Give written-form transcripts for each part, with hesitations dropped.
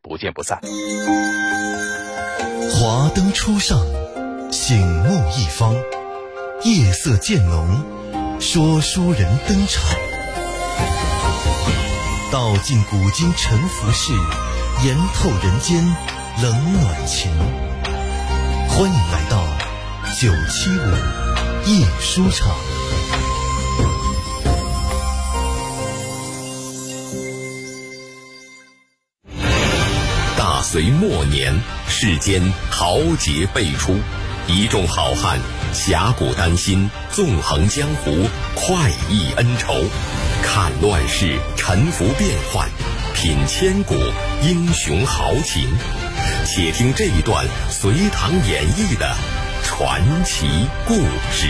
不见不散。 华灯初上，醒目一方，夜色渐浓，说书人登场，道尽古今沉浮事，言透人间冷暖情。欢迎来到975夜书场。 大隋末年，世间豪杰辈出，一众好汉侠骨丹心，纵横江湖，快意恩仇，看乱世，沉浮变幻，品千古英雄豪情。且听这一段《隋唐演义》的传奇故事。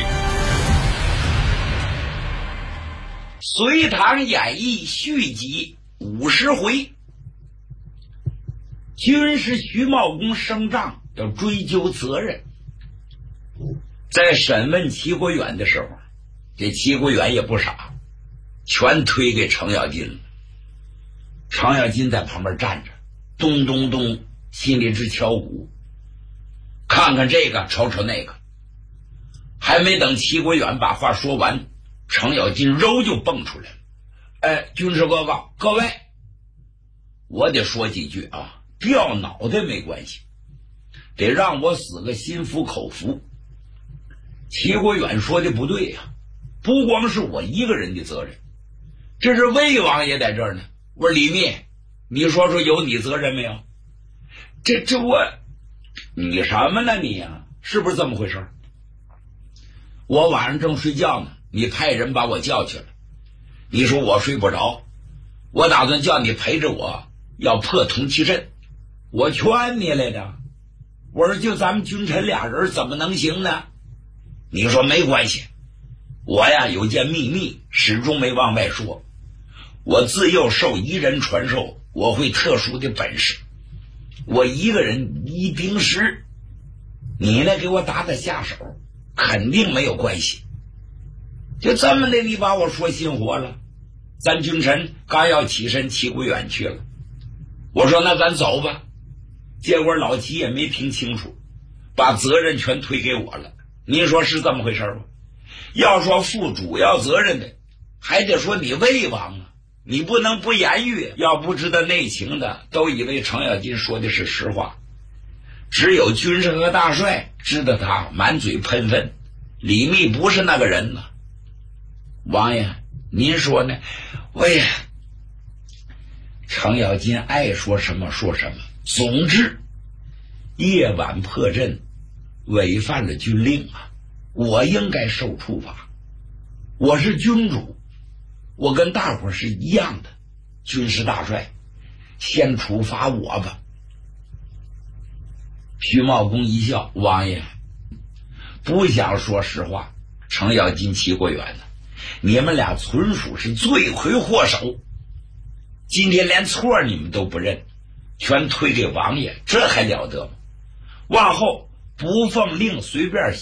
《隋唐演义》续集50回。军师徐茂公升帐要追究责任，在审问齐国远的时候，这齐国远也不傻，全推给程咬金了。程咬金在旁边站着，咚咚咚，心里直敲鼓，看看这个瞅瞅那个。还没等齐国远把话说完，程咬金肉就蹦出来了。哎，军师哥哥，各位，我得说几句啊，掉脑袋没关系，得让我死个心服口服。齐国远说的不对呀，不光是我一个人的责任，这是魏王爷在这儿呢。我说李密，你说说有你责任没有？你什么呢你呀？是不是这么回事？我晚上正睡觉呢，你派人把我叫去了。你说我睡不着，我打算叫你陪着我，要破铜旗阵。我劝你来的，我说就咱们君臣俩人怎么能行呢？你说没关系，我呀有件秘密始终没往外说，我自幼受一人传授，我会特殊的本事，我一个人一兵师，你呢给我打下手肯定没有关系。就这么的，你把我说心活了。咱君臣刚要起身，齐国远去了。我说那咱走吧，结果老齐也没听清楚，把责任全推给我了。您说是这么回事吗？要说负主要责任的，还得说你魏王啊，你不能不言语。要不知道内情的，都以为程咬金说的是实话。只有军师和大帅知道他满嘴喷粪，李密不是那个人呢。王爷，您说呢？程咬金爱说什么说什么。总之，夜晚破阵，违反了军令啊，我应该受处罚。我是君主，我跟大伙是一样的。军师大帅，先处罚我吧。徐茂公一笑，王爷不想说实话。程咬金、齐国远呢，你们俩纯属是罪魁祸首，今天连错你们都不认，全推给王爷，这还了得吗？往后不奉令随便